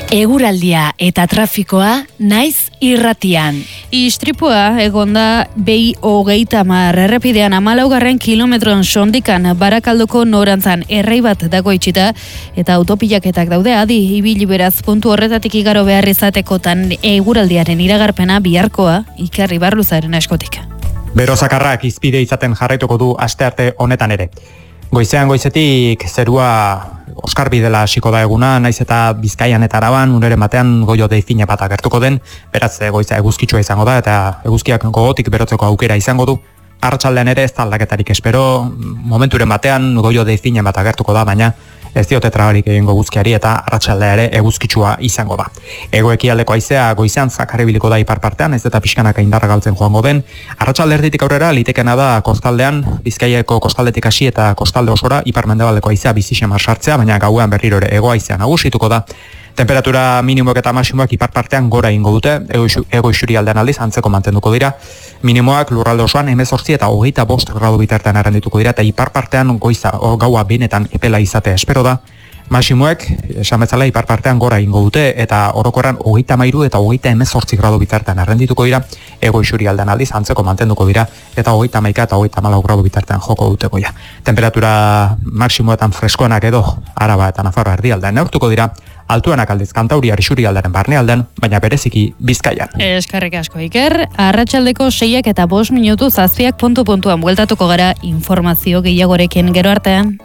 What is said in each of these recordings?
Eguraldia eta trafikoa naiz irratian. Istripua egonda behi 30 errepidean 14 kilometron sondikan Barakaldoko norantzan errei bat dago itxita eta autopilaketak daude adi ibili beraz puntu horretatik igaro behar izatekotan eguraldiaren iragarpena biharkoa Iker Ibarluzaren askotik. Bero zakarrak izpide izaten jarraituko du astearte honetan ere. Goizean goizetik zerua oskarbi dela hasiko da eguna, naiz eta Bizkaian eta Araban uneren batean goio deifine bat agertuko den, beraz goiza eguzkitsua izango da eta eguzkiak gogotik berotzeko aukera izango du. Arratsaldean ere ez da aldaketarik espero, momenturen batean goio deifine bat agertuko da, baina ez diote trabarik egingo eguzkiari eta arratsaldea ere eguzkitsua izango da. Hego-ekialdeko haizea goizean zakar ibiliko da ipar partean, ez eta pixkanaka indarra galtzen joango den. Arratsalde erditik aurrera litekena da kostaldean, Bizkaiako kostaldetik hasi eta kostalde osora ipar-mendebaldeko haizea bizi xamar sartzea, baina gauean berriro ere hego haizea nagusituko da. Temperatura minimoak eta maximoak ipar partean gora ingo dute, ego isurialdean aldiz antzeko mantenduko dira. Minimoak lurralde osoan 18 eta 25 gradu bitartean arrendituko dira eta ipar partean gaua benetan epela izatea espero da. Maximoek, esan bezala, ipar partean gora ingo dute eta orokorran 33 eta 18 gradu bitartean arrendituko dira, ego isurialdean aldiz antzeko mantenduko dira eta 31 eta 34 gradu bitartean joko dute goia. Temperatura maximoetan freskoenak edo Araba eta Nafarroa erdialdean neurtuko dira, altuenak aldiz Kantauriar isurialdearen barnealdean, baina bereziki Bizkaian. Eskerrik asko Iker, arratsaldeko 6 eta 5 minutu zazpiak puntu-puntuan bueltatuko gara informazio gehiagorekin gero artean.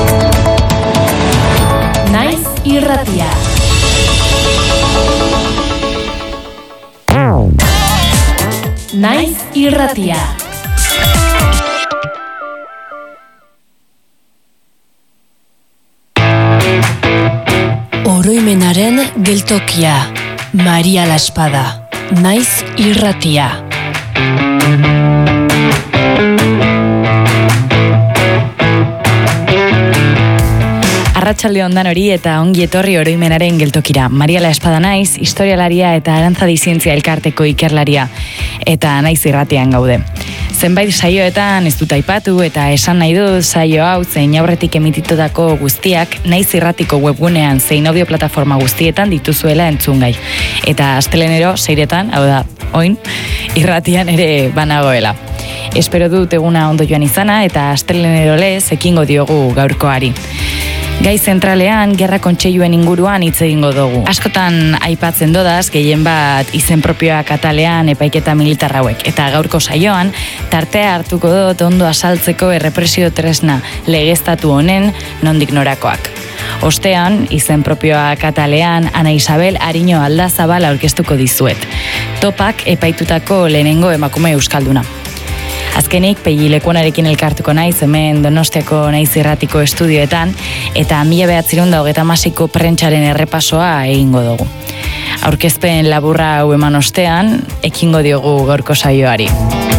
Naiz irratia. Naiz irratia. Oroimenaren geltokia. Maria la Espada. Naiz irratia. Arratsalde ondan hori eta ongi etorri oroimenaren geltokira. Maria la Espada naiz, historialaria eta Arantzadi Zientzia Elkarteko ikerlaria eta naiz irratian gaude. Zenbait saioetan ez dut aipatu eta esan nahi dut saio hau zein aurretik emititutako guztiak naiz irratiko webgunean zein audio plataforma guztietan dituzuela entzungai. Eta astelenero seiretan, hau da, oin, irratian ere banagoela. Espero dut eguna ondo joan izana eta astelenero lez ekingo diogu gaurkoari. Gai zentralean, gerra kontseiluen inguruan hitz egingo dugu. Askotan aipatzen dodaz, gehien bat izen propioak atalean epaiketa militar hauek. Eta gaurko saioan, tartea hartuko dut ondo asaltzeko errepresio tresna legeztatu honen nondik norakoak. Ostean, izen propioak atalean, Ana Isabel Ariño Aldazabal aurkeztuko dizuet. Topak epaitutako lehenengo emakume euskalduna. Azkenik, Pegi Lekuonarekin elkartuko naiz, hemen Donostiako naiz irratiko estudioetan, eta 1936ko prentsaren errepasoa egingo dugu. Aurkezpen laburra hau eman ostean, ekingo diogu gaurko saioari.